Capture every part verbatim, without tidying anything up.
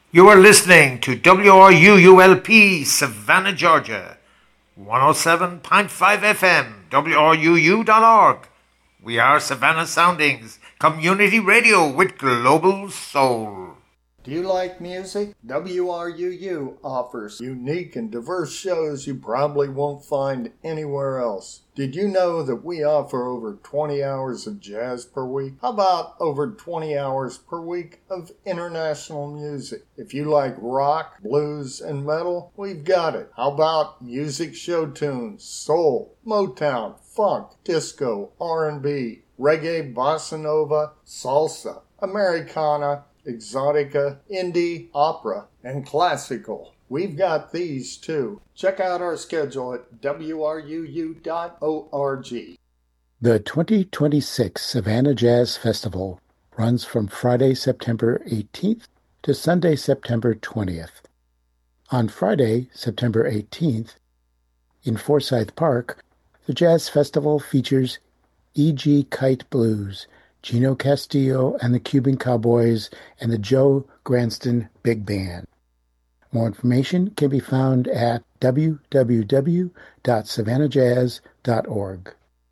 You are listening to W R U U L P, Savannah, Georgia, one oh seven point five F M, W R U U dot org. We are Savannah Soundings, community radio with global soul. Do you like music? W R U U offers unique and diverse shows you probably won't find anywhere else. Did you know that we offer over twenty hours of jazz per week? How about over twenty hours per week of international music? If you like rock, blues, and metal, we've got it. How about music show tunes, soul, Motown, funk, disco, R and B, reggae, bossa nova, salsa, Americana, exotica, indie, opera, and classical. We've got these too. Check out our schedule at W R U U dot org. The twenty twenty-six Savannah Jazz Festival runs from Friday, September eighteenth to Sunday, September twentieth. On Friday, September eighteenth, in Forsyth Park, the Jazz Festival features E G. Kite Blues, Gino Castillo and the Cuban Cowboys, and the Joe Granston Big Band. More information can be found at w w w dot savannah jazz dot org.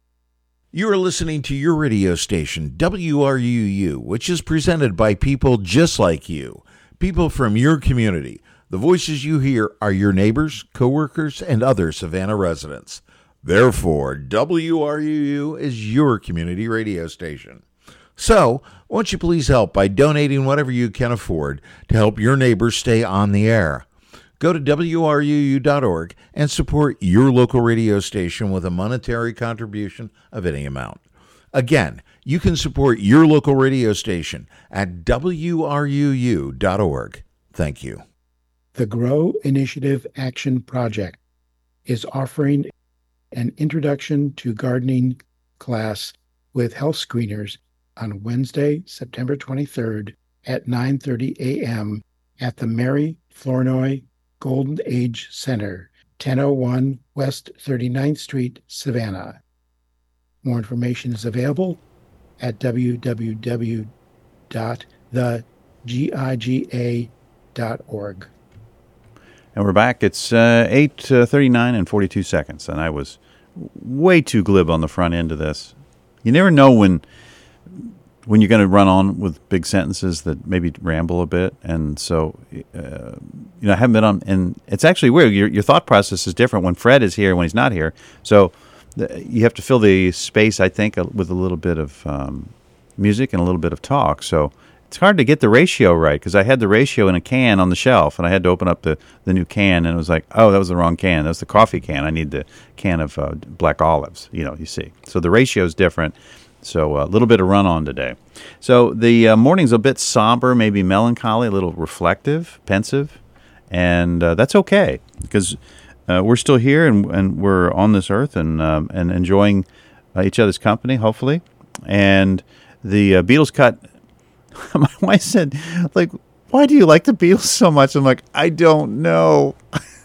You are listening to your radio station, W R U U, which is presented by people just like you, people from your community. The voices you hear are your neighbors, coworkers, and other Savannah residents. Therefore, W R U U is your community radio station. So, won't you please help by donating whatever you can afford to help your neighbors stay on the air? Go to W R U U dot org and support your local radio station with a monetary contribution of any amount. Again, you can support your local radio station at W R U U dot org. Thank you. The Grow Initiative Action Project is offering an introduction to gardening class with health screeners on Wednesday, September twenty-third at nine thirty a.m. at the Mary Flournoy Golden Age Center, ten oh one West thirty-ninth Street, Savannah. More information is available at w w w dot the giga dot org. And we're back. It's uh, eight thirty-nine and forty-two seconds, and I was way too glib on the front end of this. You never know when when you're going to run on with big sentences that maybe ramble a bit. And so, uh, you know, I haven't been on, and it's actually weird. Your, your thought process is different when Fred is here and when he's not here. So the, you have to fill the space, I think, with a little bit of um, music and a little bit of talk. So it's hard to get the ratio right because I had the ratio in a can on the shelf, and I had to open up the, the new can, and it was like, oh, that was the wrong can. That was the coffee can. I need the can of uh, black olives, you know, you see. So the ratio is different. So a little bit of run-on today. So the uh, morning's a bit somber, maybe melancholy, a little reflective, pensive, and uh, that's okay because uh, we're still here and, and we're on this earth and um, and enjoying uh, each other's company, hopefully. And the uh, Beatles cut. My wife said, like, why do you like the Beatles so much? I'm like, I don't know.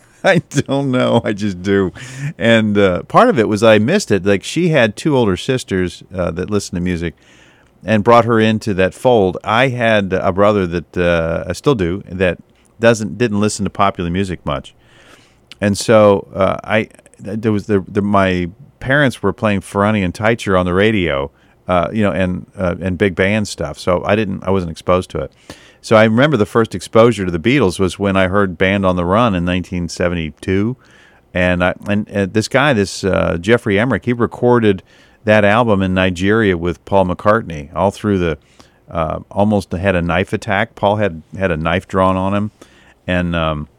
I don't know. I just do. And uh, part of it was I missed it. Like, she had two older sisters uh, that listened to music and brought her into that fold. I had a brother that uh, I still do that doesn't didn't listen to popular music much. And so uh, I there was the, the my parents were playing Ferrani and Teicher on the radio, uh, you know, and uh, and big band stuff. So I didn't I wasn't exposed to it. So I remember the first exposure to the Beatles was when I heard Band on the Run in nineteen seventy-two, and I, and, and this guy, this uh, Jeffrey Emmerich, he recorded that album in Nigeria with Paul McCartney. All through the, uh, almost had a knife attack. Paul had had a knife drawn on him, and um,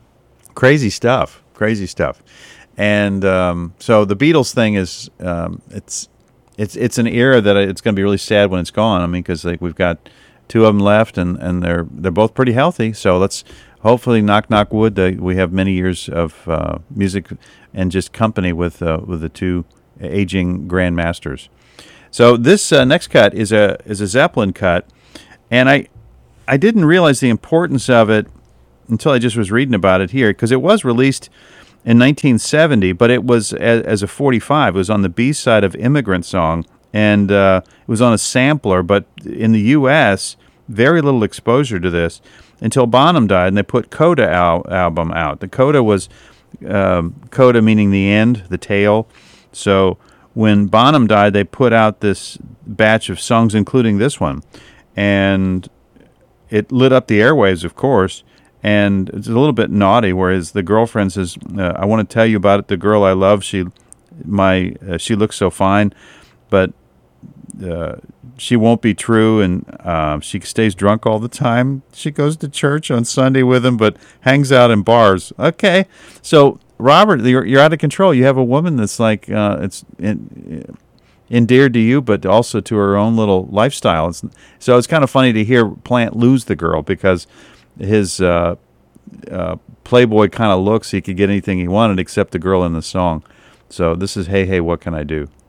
crazy stuff, crazy stuff. And um, so the Beatles thing is, um, it's it's it's an era that it's going to be really sad when it's gone. I mean, because like we've got two of them left, and, and they're they're both pretty healthy. So let's hopefully knock knock wood that we have many years of uh, music and just company with uh, with the two aging grandmasters. So this uh, next cut is a is a Zeppelin cut, and I I didn't realize the importance of it until I just was reading about it here because it was released in nineteen seventy, but it was as, as a forty-five. It was on the B side of Immigrant Song. And uh, it was on a sampler, but in the U S, very little exposure to this until Bonham died, and they put Coda al- album out. The Coda was um, Coda meaning the end, the tail. So when Bonham died, they put out this batch of songs, including this one, and it lit up the airwaves, of course. And it's a little bit naughty, whereas the girlfriend says, uh, "I want to tell you about it. The girl I love, she, my, uh, she looks so fine, but uh, she won't be true, and uh, she stays drunk all the time. She goes to church on Sunday with him, but hangs out in bars." Okay, so Robert, you're, you're out of control. You have a woman that's like uh, it's in, endeared to you, but also to her own little lifestyle. It's, so it's kind of funny to hear Plant lose the girl because his uh, uh, playboy kind of looks, he could get anything he wanted except the girl in the song. So this is Hey Hey What Can I Do?